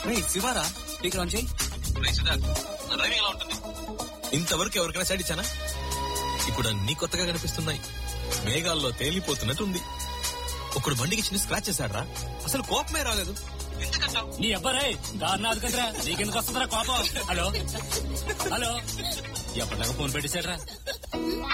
శివారా speaker on చేయి. Driving ఎలా ఉంటుంది? ఇంతవరకు ఎవరికైనా సైడ్ ఇచ్చానా? ఇప్పుడు అన్ని కొత్తగా కనిపిస్తున్నాయి. మేఘాల్లో తేలిపోతున్నట్టుంది. ఒకడు బండికి చిన్న స్క్రాచ్ చేశాడ్రా, అసలు కోపమే రాలేదు. నీ అబ్బాయి దారుణాది కదరా, నీకెందుకు వస్తుందరా కోపం? Hello hello, ఎప్పటిలాగా phone పెట్టేశాడ్రా?